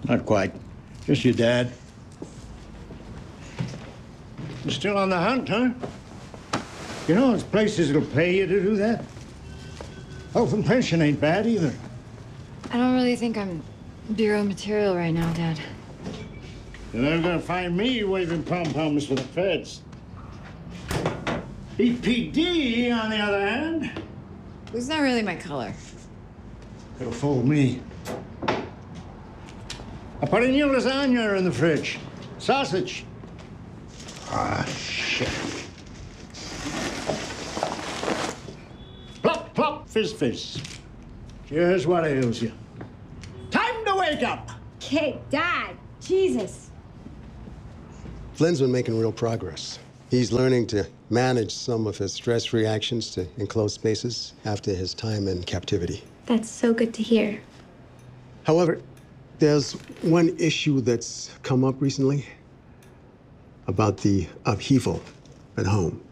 Not quite. Just your dad. You're still on the hunt, huh? You know, there's places that'll pay you to do that. Health and pension ain't bad either. I don't really think I'm Bureau material right now, Dad. You're never gonna find me waving pom-poms for the feds. EPD, on the other hand, It's not really my color. it'll fool me. I put a new lasagna in the fridge. Sausage. Ah, shit. Plop, plop, fizz, fizz. Here's what ails you. Time to wake up! Okay, Dad, Jesus. Flynn's been making real progress. He's learning to manage some of his stress reactions to enclosed spaces after his time in captivity. That's so good to hear. However, there's one issue that's come up recently about the upheaval at home.